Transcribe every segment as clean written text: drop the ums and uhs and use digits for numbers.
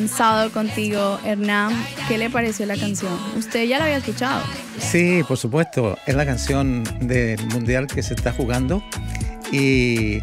Sábado contigo, Hernán. ¿Qué le pareció la canción? ¿Usted ya la había escuchado? Sí, por supuesto. Es la canción del Mundial que se está jugando y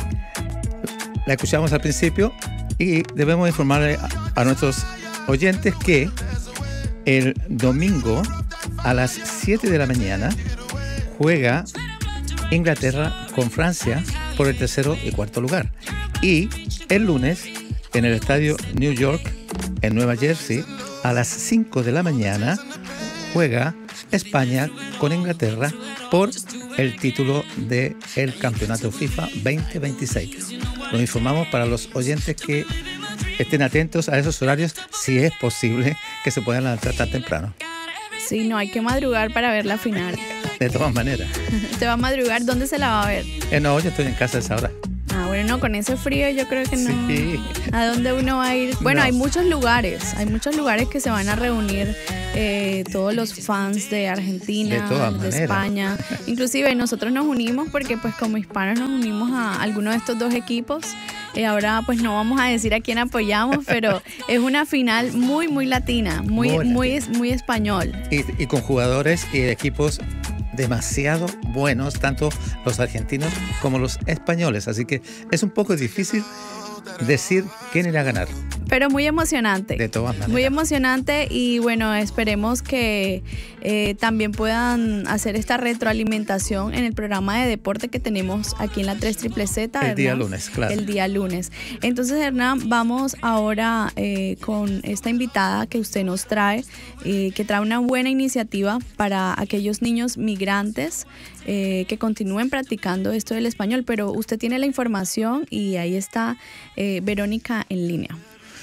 la escuchamos al principio y debemos informarle a nuestros oyentes que el domingo a las 7 de la mañana juega Inglaterra con Francia por el tercero y cuarto lugar. Y el lunes en el estadio New York, en Nueva Jersey, a las 5 de la mañana, juega España con Inglaterra por el título del Campeonato FIFA 2026. Nos informamos para los oyentes que estén atentos a esos horarios, si es posible que se puedan lanzar tan temprano. Sí, no, hay que madrugar para ver la final. De todas maneras. ¿Te va a madrugar? ¿Dónde se la va a ver? No, yo estoy en casa a esa hora. Bueno, no, con ese frío yo creo que no. Sí. ¿A dónde uno va a ir? Bueno, No. hay muchos lugares que se van a reunir todos los fans de Argentina, de España. Inclusive nosotros nos unimos porque pues como hispanos nos unimos a alguno de estos dos equipos. Ahora pues no vamos a decir a quién apoyamos, pero es una final muy, muy latina, muy español. Y con jugadores y equipos demasiado buenos, tanto los argentinos como los españoles. Así que es un poco difícil decir quién irá a ganar. Pero muy emocionante. De todas maneras. Muy emocionante y bueno, esperemos que también puedan hacer esta retroalimentación en el programa de deporte que tenemos aquí en la 3ZZZ. El día lunes, claro. El día lunes. Entonces, Hernán, vamos ahora con esta invitada que usted nos trae, que trae una buena iniciativa para aquellos niños migrantes que continúen practicando esto del español, pero usted tiene la información y ahí está Verónica en línea.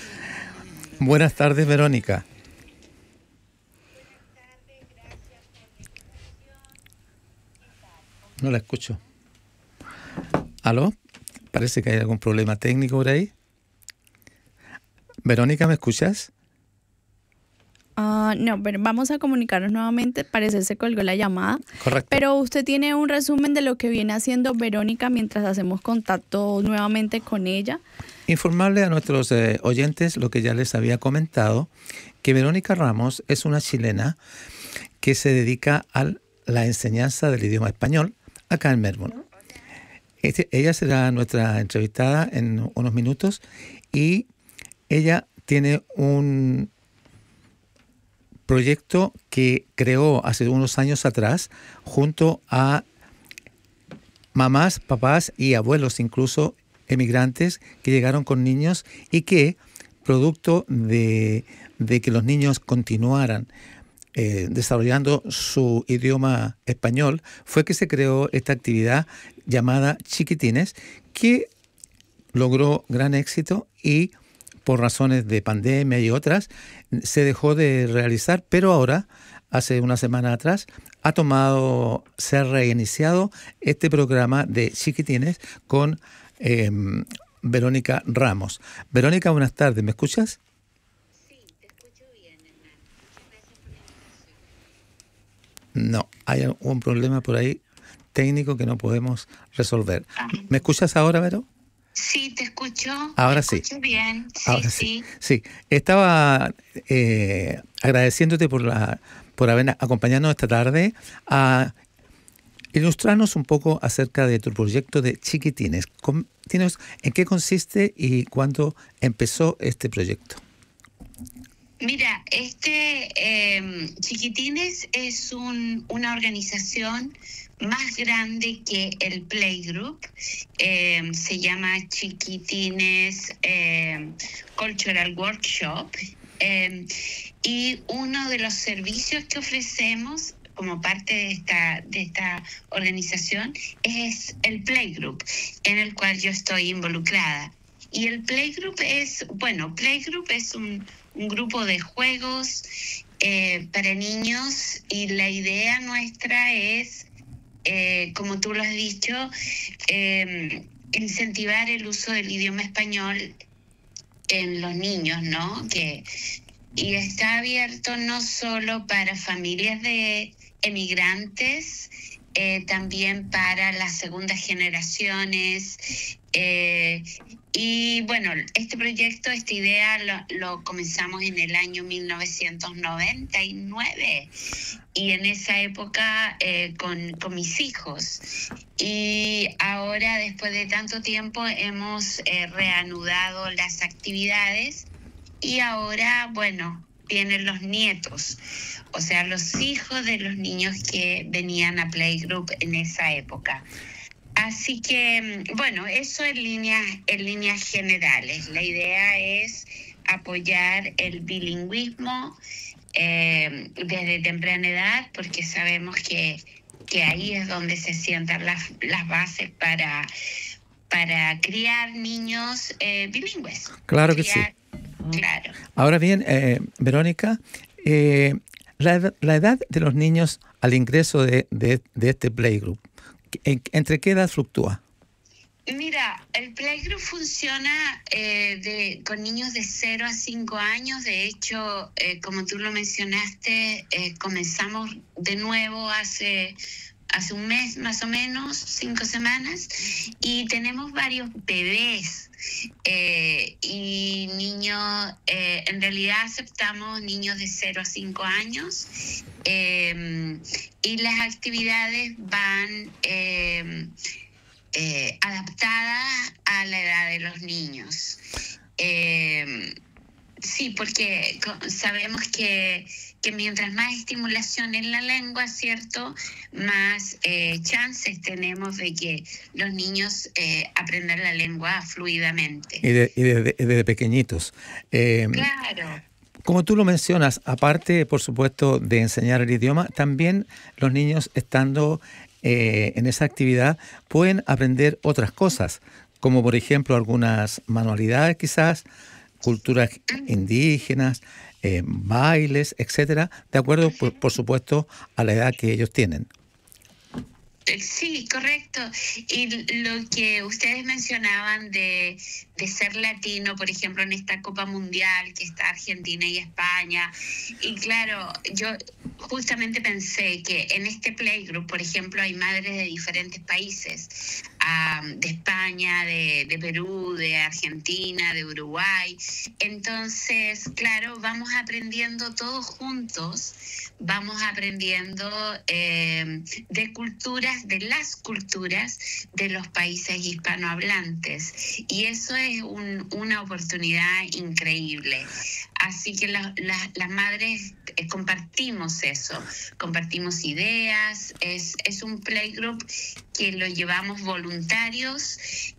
Buenas tardes, Verónica. No la escucho. ¿Aló? Parece que hay algún problema técnico por ahí. Verónica, ¿me escuchas? No, pero vamos a comunicarnos nuevamente. Parece que se colgó la llamada. Correcto. Pero usted tiene un resumen de lo que viene haciendo Verónica mientras hacemos contacto nuevamente con ella. Informarle a nuestros oyentes lo que ya les había comentado, que Verónica Ramos es una chilena que se dedica a la enseñanza del idioma español acá en Melbourne. Ella será nuestra entrevistada en unos minutos y ella tiene un proyecto que creó hace unos años atrás junto a mamás, papás y abuelos incluso emigrantes que llegaron con niños y que, producto de que los niños continuaran desarrollando su idioma español, fue que se creó esta actividad llamada Chiquitines, que logró gran éxito y por razones de pandemia y otras se dejó de realizar, pero ahora, hace una semana atrás, se ha reiniciado este programa de Chiquitines con Verónica Ramos. Verónica, buenas tardes, ¿me escuchas? Sí, te escucho bien, Hernán. Muchas gracias por la invitación. No, hay un problema por ahí técnico que no podemos resolver. ¿Me escuchas ahora, Vero? Sí, te escucho. Ahora te sí. Escucho bien. Sí, Ahora sí. Sí, estaba agradeciéndote por haber acompañado esta tarde a ilustrarnos un poco acerca de tu proyecto de Chiquitines. ¿En qué consiste y cuándo empezó este proyecto? Mira, Chiquitines es una organización más grande que el Playgroup. Se llama Chiquitines Cultural Workshop. Y uno de los servicios que ofrecemos como parte de esta organización es el Playgroup, en el cual yo estoy involucrada. Y el Playgroup es un grupo de juegos para niños, y la idea nuestra es, como tú lo has dicho, incentivar el uso del idioma español en los niños, ¿no? Y está abierto no solo para familias de emigrantes, también para las segundas generaciones, Y bueno, este proyecto, esta idea lo comenzamos en el año 1999 y en esa época con mis hijos. Y ahora, después de tanto tiempo, hemos reanudado las actividades y ahora, bueno, vienen los nietos, o sea, los hijos de los niños que venían a Playgroup en esa época. Así que, bueno, eso en líneas generales. La idea es apoyar el bilingüismo desde temprana edad, porque sabemos que ahí es donde se sientan las bases para criar niños bilingües. Claro que sí. Claro. Ahora bien, Verónica, la edad de los niños al ingreso de este Playgroup, ¿entre qué edad fluctúa? Mira, el Playgroup funciona con niños de 0 a 5 años. De hecho, como tú lo mencionaste, comenzamos de nuevo hace un mes más o menos, 5 semanas, y tenemos varios bebés y niños. En realidad aceptamos niños de 0 a 5 años y las actividades van adaptadas a la edad de los niños. Sí, porque sabemos que mientras más estimulación en la lengua, ¿cierto?, más chances tenemos de que los niños aprendan la lengua fluidamente. Y desde pequeñitos. Claro. Como tú lo mencionas, aparte, por supuesto, de enseñar el idioma, también los niños estando en esa actividad pueden aprender otras cosas, como por ejemplo algunas manualidades quizás, culturas indígenas, bailes, etcétera, de acuerdo, por supuesto, a la edad que ellos tienen. Sí, correcto. Y lo que ustedes mencionaban de ser latino, por ejemplo, en esta Copa Mundial que está Argentina y España, y claro, yo justamente pensé que en este Playgroup, por ejemplo, hay madres de diferentes países, de España, de Perú, de Argentina, de Uruguay. Entonces, claro, vamos aprendiendo todos juntos, vamos aprendiendo de culturas, de las culturas de los países hispanohablantes, y eso es una oportunidad increíble. Así que las madres compartimos eso, compartimos ideas. Es un Playgroup que lo llevamos voluntarios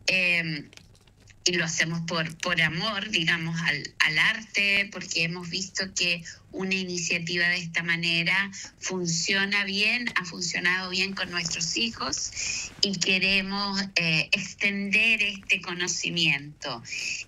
y lo hacemos por amor, digamos, al arte, porque hemos visto que una iniciativa de esta manera funciona bien, ha funcionado bien con nuestros hijos, y queremos extender este conocimiento.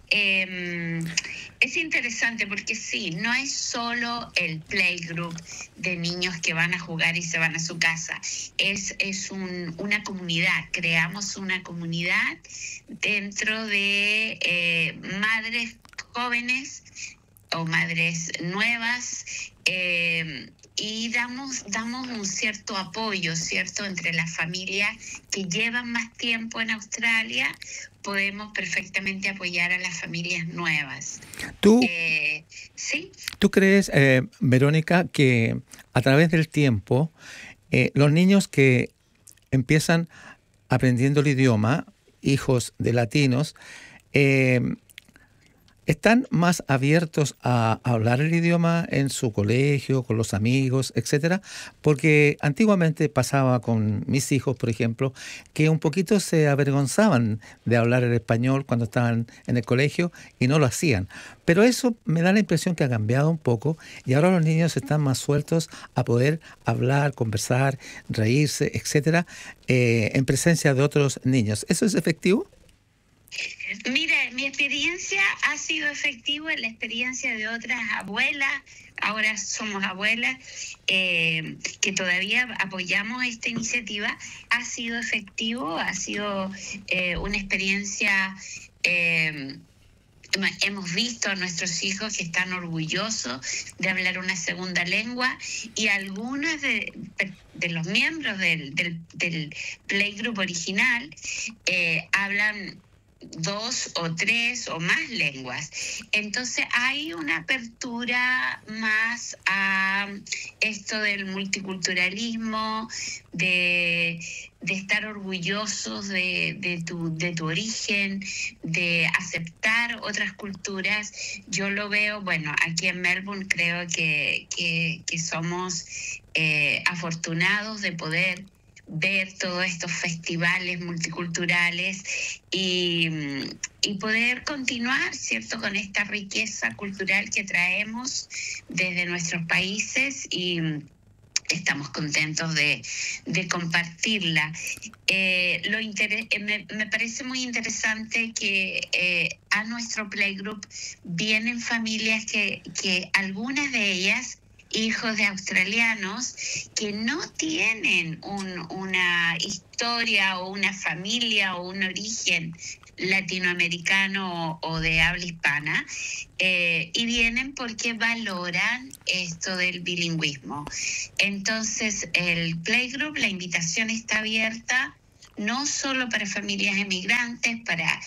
Es interesante porque sí, no es solo el Playgroup de niños que van a jugar y se van a su casa, es una comunidad. Creamos una comunidad dentro de madres jóvenes o madres nuevas, y damos un cierto apoyo, ¿cierto? Entre las familias que llevan más tiempo en Australia, podemos perfectamente apoyar a las familias nuevas. ¿Sí? ¿Tú crees, Verónica, que a través del tiempo los niños que empiezan aprendiendo el idioma, hijos de latinos, están más abiertos a hablar el idioma en su colegio, con los amigos, etcétera? Porque antiguamente pasaba con mis hijos, por ejemplo, que un poquito se avergonzaban de hablar el español cuando estaban en el colegio y no lo hacían. Pero eso me da la impresión que ha cambiado un poco y ahora los niños están más sueltos a poder hablar, conversar, reírse, etcétera, en presencia de otros niños. ¿Eso es efectivo? Mira, mi experiencia ha sido efectiva, en la experiencia de otras abuelas, ahora somos abuelas, que todavía apoyamos esta iniciativa, ha sido efectivo, ha sido una experiencia. Hemos visto a nuestros hijos que están orgullosos de hablar una segunda lengua, y algunos de los miembros del Playgroup original hablan 2 o 3 o más lenguas. Entonces hay una apertura más a esto del multiculturalismo, de estar orgullosos de tu origen, de aceptar otras culturas. Yo lo veo, bueno, aquí en Melbourne creo que somos afortunados de poder ver todos estos festivales multiculturales y poder continuar, ¿cierto?, con esta riqueza cultural que traemos desde nuestros países, y estamos contentos de compartirla. Me parece muy interesante que a nuestro playgroup vienen familias que algunas de ellas, hijos de australianos, que no tienen una historia o una familia o un origen latinoamericano o de habla hispana, y vienen porque valoran esto del bilingüismo. Entonces, el playgroup, la invitación está abierta no solo para familias emigrantes, para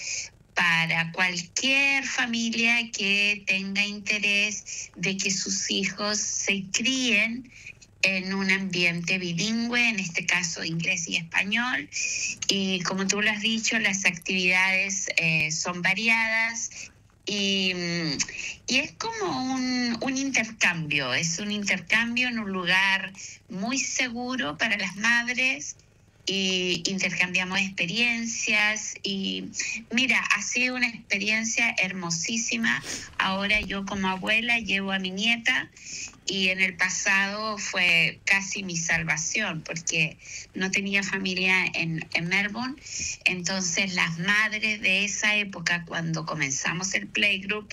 cualquier familia que tenga interés de que sus hijos se críen en un ambiente bilingüe, en este caso inglés y español. Y como tú lo has dicho, las actividades son variadas y es como un intercambio, es un intercambio en un lugar muy seguro para las madres, y intercambiamos experiencias. Y mira, ha sido una experiencia hermosísima. Ahora yo como abuela llevo a mi nieta, y en el pasado fue casi mi salvación porque no tenía familia en Melbourne. Entonces las madres de esa época, cuando comenzamos el playgroup,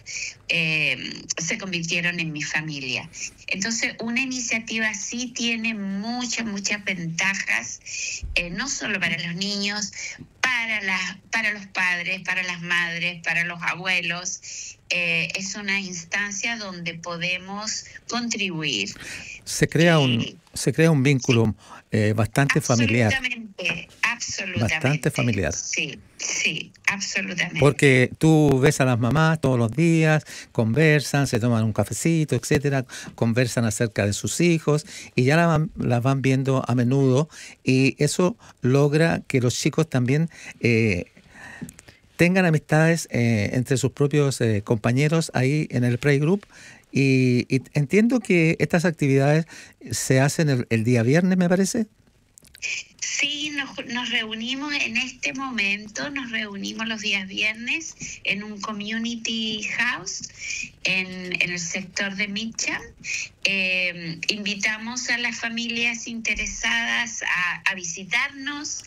se convirtieron en mi familia. Entonces una iniciativa así tiene muchas ventajas, no solo para los niños, para los padres, para las madres, para los abuelos. Es una instancia donde podemos contribuir. Se crea un vínculo bastante familiar. Absolutamente. Bastante familiar. Sí, absolutamente. Porque tú ves a las mamás todos los días, conversan, se toman un cafecito, etcétera, conversan acerca de sus hijos y ya las van viendo a menudo, y eso logra que los chicos también tengan amistades entre sus propios compañeros ahí en el playgroup. Y entiendo que estas actividades se hacen el día viernes, me parece. Sí, nos reunimos en este momento, nos reunimos los días viernes en un community house en el sector de Mitcham. Invitamos a las familias interesadas a visitarnos,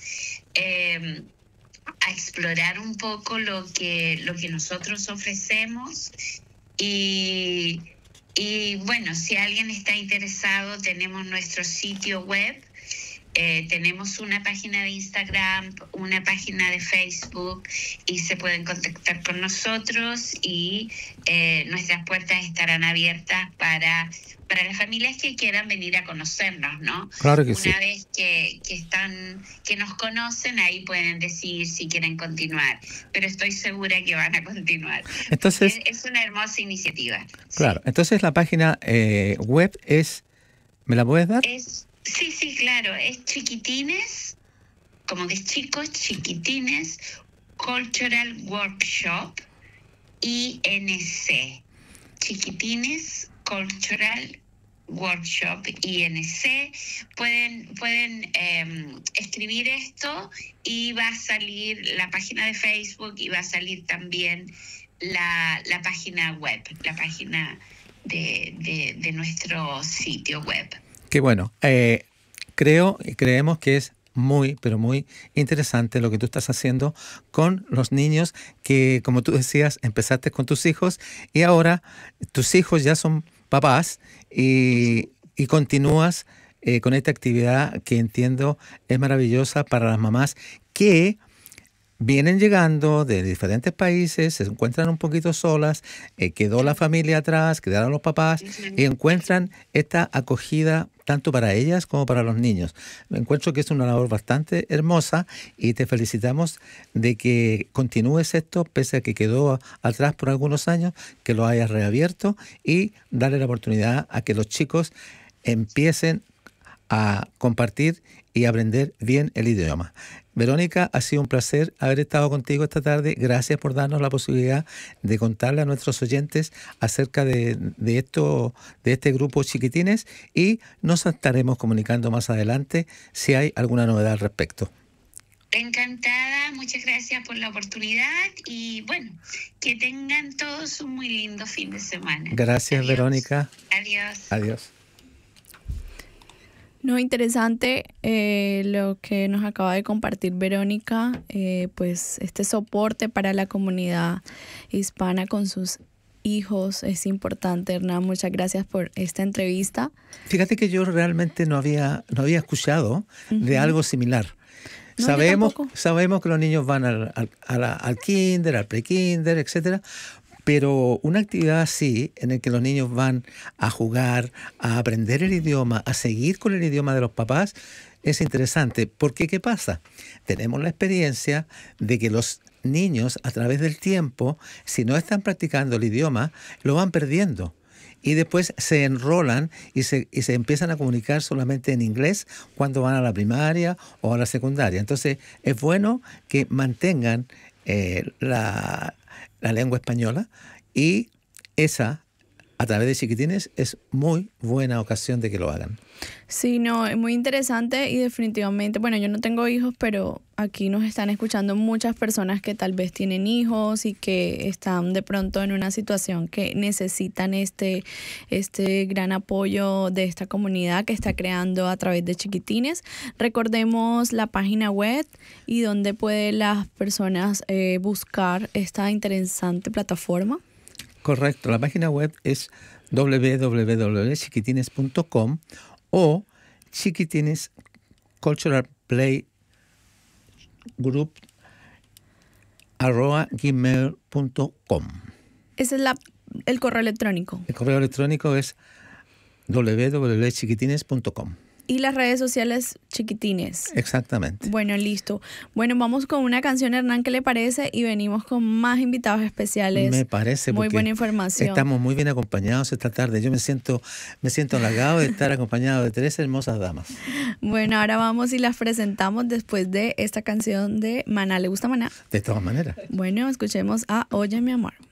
a explorar un poco lo que nosotros ofrecemos. Y bueno, si alguien está interesado, tenemos nuestro sitio web. Tenemos una página de Instagram, una página de Facebook, y se pueden contactar con nosotros, y nuestras puertas estarán abiertas para las familias que quieran venir a conocernos, ¿no? Claro que sí. Una vez que nos conocen, ahí pueden decidir si quieren continuar, pero estoy segura que van a continuar. Entonces, es una hermosa iniciativa. Claro, sí. Entonces la página web es, ¿me la puedes dar? Sí, claro, es Chiquitines, como de chicos, Chiquitines Cultural Workshop, INC. Chiquitines Cultural Workshop, INC. Pueden escribir esto y va a salir la página de Facebook, y va a salir también la página web, la página de nuestro sitio web. Qué bueno. Creemos que es muy, pero muy interesante lo que tú estás haciendo con los niños que, como tú decías, empezaste con tus hijos y ahora tus hijos ya son papás y continúas con esta actividad que entiendo es maravillosa para las mamás que vienen llegando de diferentes países, se encuentran un poquito solas, quedó la familia atrás, quedaron los papás y encuentran esta acogida tanto para ellas como para los niños. Encuentro que es una labor bastante hermosa y te felicitamos de que continúes esto, pese a que quedó atrás por algunos años, que lo hayas reabierto y darle la oportunidad a que los chicos empiecen a compartir y aprender bien el idioma. Verónica, ha sido un placer haber estado contigo esta tarde. Gracias por darnos la posibilidad de contarle a nuestros oyentes acerca de este grupo Chiquitines, y nos estaremos comunicando más adelante si hay alguna novedad al respecto. Encantada, muchas gracias por la oportunidad y bueno, que tengan todos un muy lindo fin de semana. Gracias. Adiós. Verónica. Adiós. No, interesante lo que nos acaba de compartir Verónica, pues este soporte para la comunidad hispana con sus hijos es importante. Hernán, muchas gracias por esta entrevista. Fíjate que yo realmente no había escuchado de algo similar. No, sabemos que los niños van al kinder, al pre-kinder, etcétera. Pero una actividad así, en la que los niños van a jugar, a aprender el idioma, a seguir con el idioma de los papás, es interesante. Porque, ¿qué pasa? Tenemos la experiencia de que los niños, a través del tiempo, si no están practicando el idioma, lo van perdiendo. Y después se enrolan y se empiezan a comunicar solamente en inglés cuando van a la primaria o a la secundaria. Entonces, es bueno que mantengan la lengua española, y esa, a través de Chiquitines, es muy buena ocasión de que lo hagan. Sí, no, es muy interesante y definitivamente, bueno, yo no tengo hijos, pero aquí nos están escuchando muchas personas que tal vez tienen hijos y que están de pronto en una situación que necesitan este gran apoyo de esta comunidad que está creando a través de Chiquitines. Recordemos la página web y donde pueden las personas buscar esta interesante plataforma. Correcto, la página web es www.chiquitines.com o Chiquitines Cultural Play Group @gmail.com. Ese es el correo electrónico. El correo electrónico es www.chiquitines.com. Y las redes sociales Chiquitines. Exactamente. Bueno, listo. Bueno, vamos con una canción, Hernán, ¿qué le parece? Y venimos con más invitados especiales. Me parece, muy buena información. Estamos muy bien acompañados esta tarde. Yo me siento halagado de estar acompañado de 3 hermosas damas. Bueno, ahora vamos y las presentamos después de esta canción de Maná. ¿Le gusta Maná? De todas maneras. Bueno, escuchemos a Oye, mi amor.